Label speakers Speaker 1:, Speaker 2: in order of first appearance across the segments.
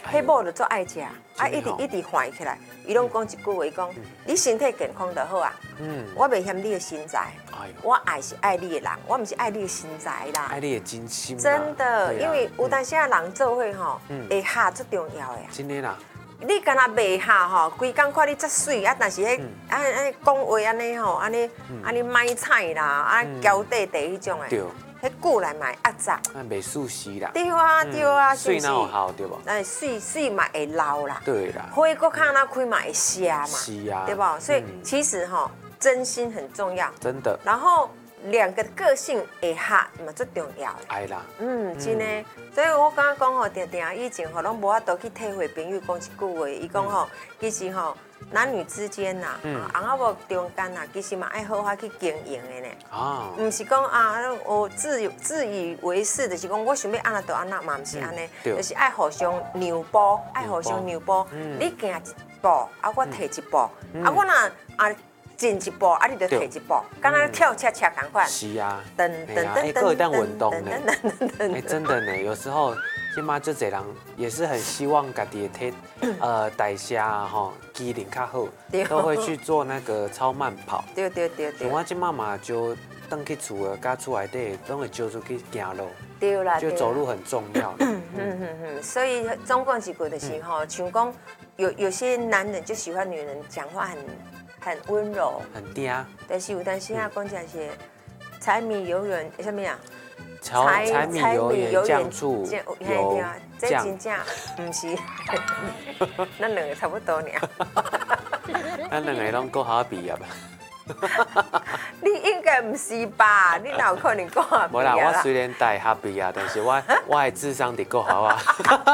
Speaker 1: 迄某就做爱食，一直坏起来。伊拢讲一句话，讲你身体健康就好啊。我袂嫌你的身材，我爱是爱你的人，我唔是爱你的身材啦。
Speaker 2: 爱你的精心。
Speaker 1: 真的，因为有当时啊人做伙吼，会下最重要的。
Speaker 2: 真的啦。
Speaker 1: 你敢若袂下吼，规工看你遮水啊，但是迄安尼讲话安尼吼，安尼买菜啦，娇滴滴迄种诶。迄久来嘛压杂，
Speaker 2: 袂舒适啦。
Speaker 1: 对啊，对啊，
Speaker 2: 水哪有效对不？
Speaker 1: 水嘛会老啦。
Speaker 2: 对啦。
Speaker 1: 花搁较那开嘛会瞎嘛。
Speaker 2: 是啊。
Speaker 1: 对不？所以其实哈，真心很重要。
Speaker 2: 真的。
Speaker 1: 然后两个个性会合嘛最重要的。
Speaker 2: 爱啦。
Speaker 1: 真的。所以我刚刚讲吼，定定以前吼，拢无法度去体会朋友讲一句话，伊讲吼，其实吼。男女之间呐，红阿婆中间呐，其实嘛爱好好去经营的呢。哦，唔是讲啊，我自以为是，就是讲我想要安那就安那，嘛唔是安尼，就是爱互相让步，爱互相让步。你行一步，啊我退一步，啊我若啊进一步，啊你就退一步，敢若跳恰恰同款。
Speaker 2: 是啊。
Speaker 1: 噔噔噔噔噔
Speaker 2: 噔噔噔。哎，真的呢，有时候。今嘛就这人也是很希望家己的体代谢吼机能较好，都会去做那个超慢跑。
Speaker 1: 对。
Speaker 2: 像我今嘛就登去厝甲厝内底，拢会招出去行路。
Speaker 1: 对啦。
Speaker 2: 就走路很重要。
Speaker 1: 所以总共一句就是吼，像讲有些男人就喜欢女人讲话很温柔，
Speaker 2: 很嗲。
Speaker 1: 但是有当时啊讲就是柴米油盐什么呀？
Speaker 2: 柴米油盐酱醋油
Speaker 1: 这真正不是，咱两个差不多尔。
Speaker 2: 咱两个拢够好毕业吧？
Speaker 1: 你应该不是吧？你哪有可能够好毕业啦？
Speaker 2: 无啦，我虽然大学毕业，但是我的智商得够好啊。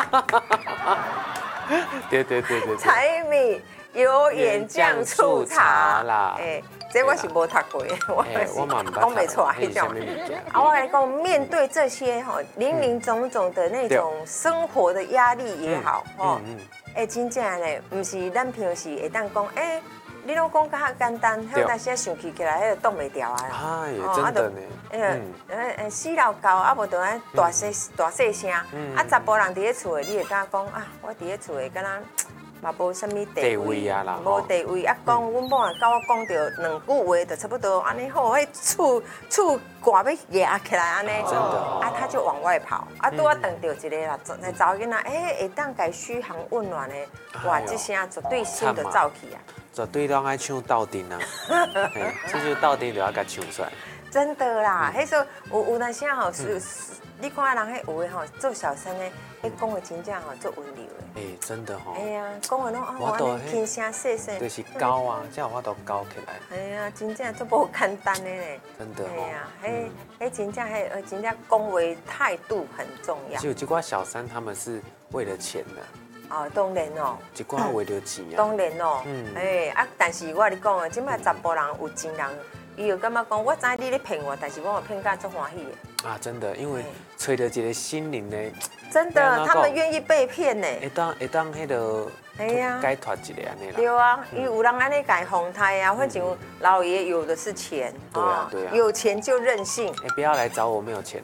Speaker 2: 对。
Speaker 1: 柴米油盐酱醋茶啦，这我是无读过的，我嘛讲不出来迄种。我来讲，面对这些哈林林总总的那种生活的压力也好，真正嘞，不是咱平时会当讲，你拢讲较简单，好，但是想起来，迄个挡袂掉啊。
Speaker 2: 哎，真的呢。
Speaker 1: 死老高，啊无就安大细声，查甫人伫咧厝诶，你会甲讲啊，我伫咧厝诶，敢若。嘛无什么地位啊啦，无地位啊！讲阮某甲我讲着两句话，就差不多安尼好，迄厝挂要压起来安尼，
Speaker 2: 真的
Speaker 1: 啊，他就往外跑，啊，拄啊碰到一个啦，查某囡仔，会当家嘘寒问暖的，哇，这声绝对心就走去啊！
Speaker 2: 绝对拢爱唱斗阵啊，这就是斗阵就要甲唱出来。
Speaker 1: 真的啦，迄时候有当时吼是。你看人迄有诶吼，做小三诶，迄讲话真正吼做温柔诶。
Speaker 2: 真的吼。
Speaker 1: 哎呀，讲话拢哦，轻声细细。
Speaker 2: 就是高啊，才有法度高起来。
Speaker 1: 哎呀，真正做无简单诶嘞。
Speaker 2: 真的。
Speaker 1: 哎呀，迄真正真正讲话态度很重要。
Speaker 2: 就有几挂小三，他们是为了钱的。
Speaker 1: 哦，当然哦。
Speaker 2: 一挂为了钱啊。
Speaker 1: 当然哦。但是我你讲啊，即摆查甫人有情人。伊就感觉讲，我知你咧骗我，但是我嘛骗甲足欢喜的。
Speaker 2: 啊，真的，因为找到一个心灵的。
Speaker 1: 真的，他们愿意被骗呢。
Speaker 2: 会当迄个。哎呀。解脱一个安尼啦。
Speaker 1: 对啊，有人安尼改红胎啊，反正老爷有的是钱。
Speaker 2: 对啊。
Speaker 1: 有钱就任性。
Speaker 2: 不要来找我，没有钱。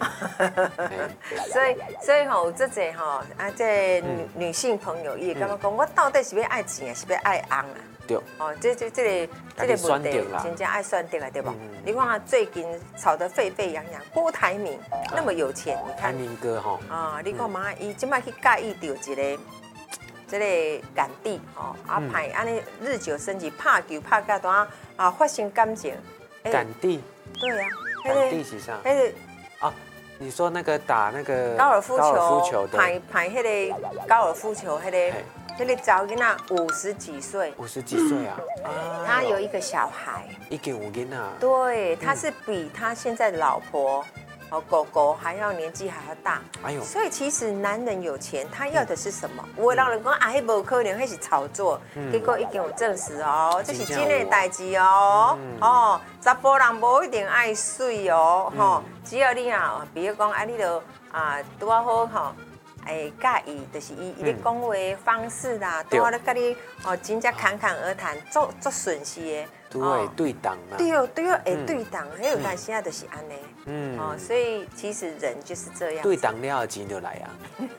Speaker 1: 所以吼，这些吼啊，这女性朋友也感觉讲，我到底是要爱钱，是要爱翁啊？哦，这个问题真正爱算定了，对吧？你看啊，最近吵得沸沸扬扬，郭台铭那么有钱，你看。
Speaker 2: 台铭哥哈。
Speaker 1: 啊，你看嘛，伊即摆去介意到这个港地哦，啊派安尼日久生情，拍球拍到多啊发生感情。
Speaker 2: 港地。
Speaker 1: 对啊。
Speaker 2: 港地是啥？啊，你说那个打那个
Speaker 1: 高尔夫球，排迄个高尔夫球迄个。这个查某囡仔50几岁
Speaker 2: ，50几岁啊！
Speaker 1: 他有一个小孩，
Speaker 2: 已经有囡仔。
Speaker 1: 对，他是比他现在的老婆狗狗还要年纪还要大。哎呦！所以其实男人有钱，他要的是什么？有的人讲啊，迄无可能，迄是炒作。结果已经有证实哦，这是真的代志哦。哦，查甫人无一定爱水哦，吼，只要你啊，比如讲啊，你就啊，拄啊好吼。 介意，就是伊咧讲话的方式啦，拄好咧甲你真正侃侃而谈，做顺势的。
Speaker 2: 都会对档嘛。
Speaker 1: 对会对档，还有当时啊就是安尼。所以其实人就是这样。
Speaker 2: 对档了钱就来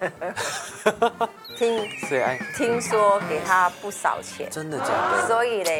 Speaker 2: 啊。
Speaker 1: 听说给他不少钱。
Speaker 2: 真的假的？
Speaker 1: 所以嘞。